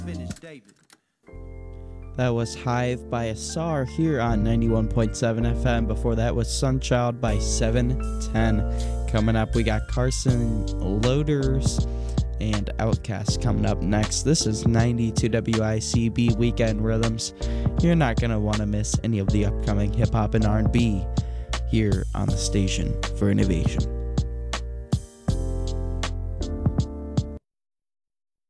That was Hive by Asar here on 91.7 FM. Before that was Sunchild by 710. Coming up, we got Carson Loaders and Outkast coming up next. This is 92 WICB Weekend Rhythms. You're not going to want to miss any of the upcoming hip-hop and R&B here on the station for innovation.